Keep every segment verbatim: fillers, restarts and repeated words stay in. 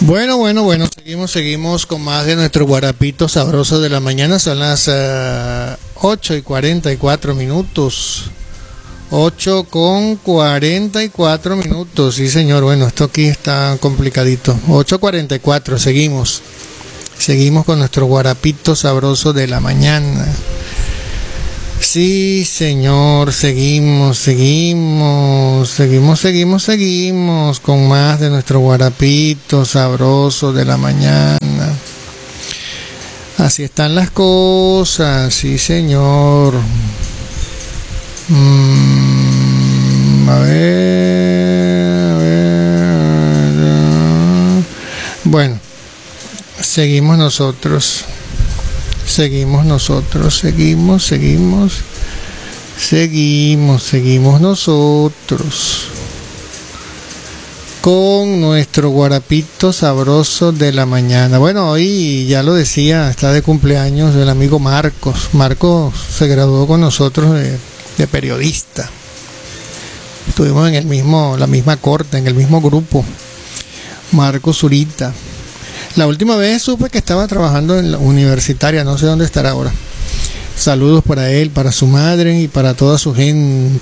Bueno, bueno, bueno, seguimos, seguimos con más de nuestro guarapito sabroso de la mañana. Son las uh, ocho y cuarenta y cuatro minutos. ocho con cuarenta y cuatro minutos. Sí, señor. Bueno, esto aquí está complicadito. ocho cuarenta y cuatro, seguimos. Seguimos con nuestro guarapito sabroso de la mañana. Sí, señor, seguimos, seguimos, seguimos, seguimos, seguimos con más de nuestro guarapito sabroso de la mañana. Así están las cosas, sí, señor. Mm, a ver, a ver. Bueno, seguimos nosotros. Seguimos nosotros, seguimos, seguimos, seguimos, seguimos nosotros con nuestro guarapito sabroso de la mañana. Bueno, hoy ya lo decía, está de cumpleaños el amigo Marcos. Marcos se graduó con nosotros de, de periodista. Estuvimos en el mismo, la misma corte, en el mismo grupo. Marcos Zurita. La última vez supe que estaba trabajando en la universitaria, no sé dónde estará ahora. Saludos para él, para su madre y para toda su gente.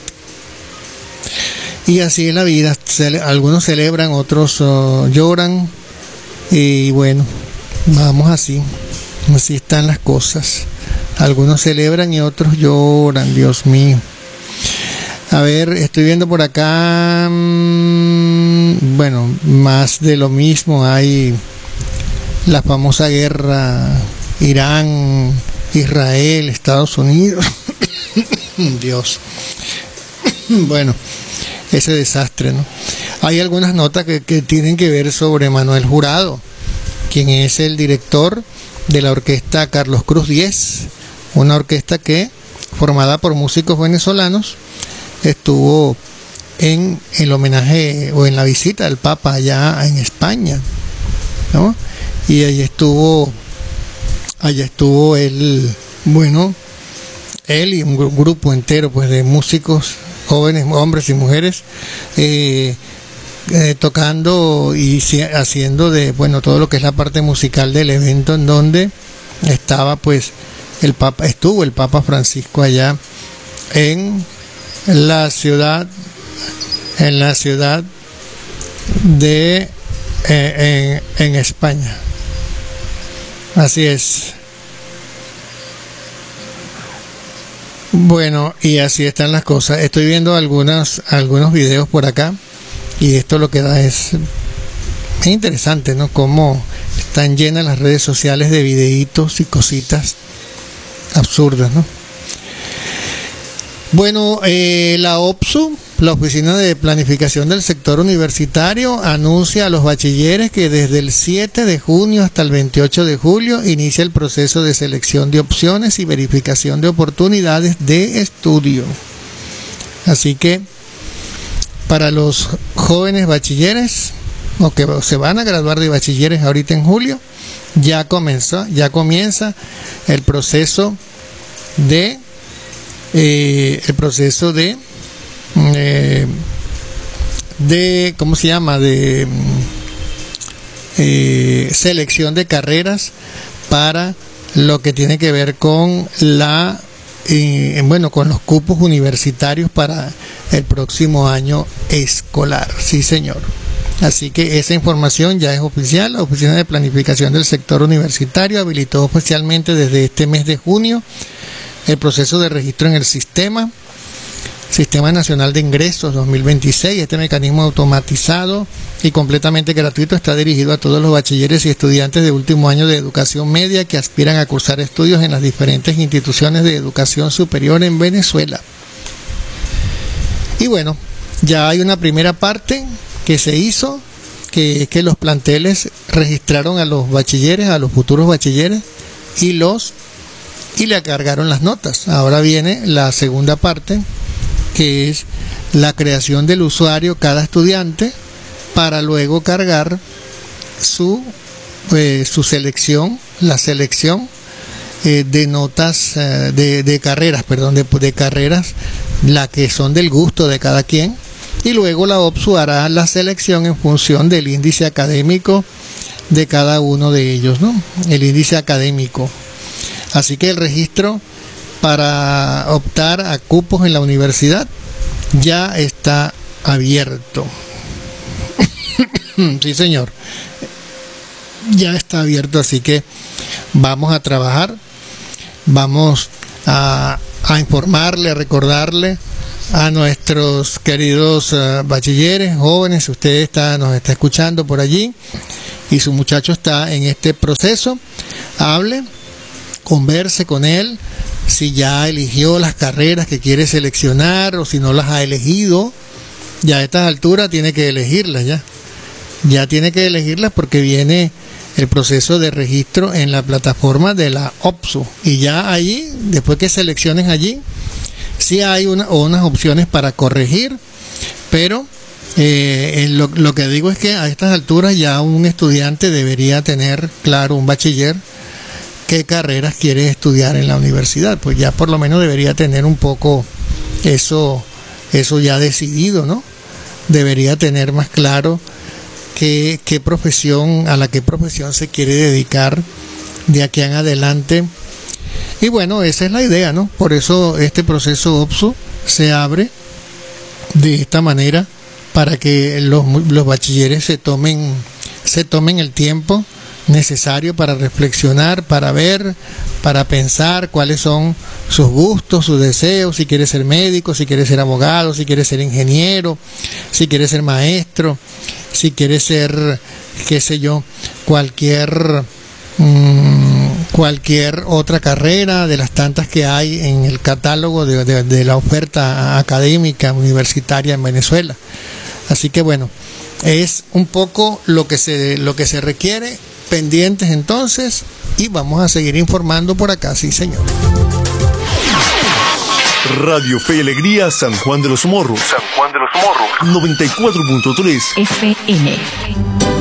Y así es la vida, algunos celebran, otros uh, lloran. Y bueno, vamos así, así están las cosas. Algunos celebran y otros lloran, Dios mío. A ver, estoy viendo por acá, mmm, bueno, más de lo mismo, hay la famosa guerra Irán, Israel, Estados Unidos. Dios. Bueno, ese desastre, ¿no? Hay algunas notas que, que tienen que ver sobre Manuel Jurado, quien es el director de la orquesta Carlos Cruz diez, una orquesta que, formada por músicos venezolanos, estuvo en el homenaje o en la visita del Papa allá en España, ¿no? Y allí estuvo, allá estuvo él, bueno, él y un grupo entero pues de músicos, jóvenes, hombres y mujeres, eh, eh, tocando y haciendo de, bueno, todo lo que es la parte musical del evento, en donde estaba pues el Papa, estuvo el Papa Francisco allá en la ciudad, en la ciudad de eh, en, en España. Así es. Bueno, y así están las cosas. Estoy viendo algunas, algunos videos por acá y esto lo que da es, es interesante, ¿no? Cómo están llenas las redes sociales de videitos y cositas absurdas, ¿no? Bueno, eh, la O P S U, la Oficina de Planificación del Sector Universitario, anuncia a los bachilleres que desde el siete de junio hasta el veintiocho de julio inicia el proceso de selección de opciones y verificación de oportunidades de estudio. Así que para los jóvenes bachilleres o que se van a graduar de bachilleres ahorita en julio, ya comenzó, ya comienza el proceso de Eh, el proceso de eh, de ¿cómo se llama? de eh, selección de carreras para lo que tiene que ver con la eh, bueno, con los cupos universitarios para el próximo año escolar. Sí, señor. Así que esa información ya es oficial. La Oficina de Planificación del Sector Universitario habilitó oficialmente desde este mes de junio el proceso de registro en el sistema, Sistema Nacional de Ingresos dos mil veintiséis. Este mecanismo automatizado y completamente gratuito está dirigido a todos los bachilleres y estudiantes de último año de educación media que aspiran a cursar estudios en las diferentes instituciones de educación superior en Venezuela. Y bueno, ya hay una primera parte que se hizo, que es que los planteles registraron a los bachilleres, a los futuros bachilleres, y los y le cargaron las notas. Ahora viene la segunda parte, que es la creación del usuario cada estudiante para luego cargar su eh, su selección, la selección eh, de notas eh, de, de carreras, perdón, de, de carreras, la que son del gusto de cada quien, y luego la O P S U hará la selección en función del índice académico de cada uno de ellos, ¿no? El índice académico. Así que el registro para optar a cupos en la universidad ya está abierto. Sí, señor. Ya está abierto, así que vamos a trabajar, vamos a, a informarle, a recordarle a nuestros queridos uh, bachilleres, jóvenes, si usted está, nos está escuchando por allí y su muchacho está en este proceso, hable, converse con él, si ya eligió las carreras que quiere seleccionar o si no las ha elegido, ya a estas alturas tiene que elegirlas ya, ya tiene que elegirlas porque viene el proceso de registro en la plataforma de la O P S U y ya allí, después que selecciones allí, sí hay una, o unas opciones para corregir, pero eh, lo, lo que digo es que a estas alturas ya un estudiante debería tener claro, un bachiller, qué carreras quiere estudiar en la universidad, pues ya por lo menos debería tener un poco eso, eso ya decidido, ¿no? Debería tener más claro qué, qué profesión, a la qué profesión se quiere dedicar de aquí en adelante. Y bueno, esa es la idea, ¿no? Por eso este proceso O P S U se abre de esta manera para que los, los bachilleres se tomen, se tomen el tiempo necesario para reflexionar, para ver, para pensar cuáles son sus gustos, sus deseos, si quiere ser médico, si quiere ser abogado, si quiere ser ingeniero, si quiere ser maestro, si quiere ser, qué sé yo, cualquier mmm, cualquier otra carrera de las tantas que hay en el catálogo de, de, de la oferta académica universitaria en Venezuela. Así que bueno, es un poco lo que se lo que se requiere. Pendientes entonces y vamos a seguir informando por acá, sí señor. Radio Fe y Alegría San Juan de los Morros. San Juan de los Morros. noventa y cuatro punto tres F M.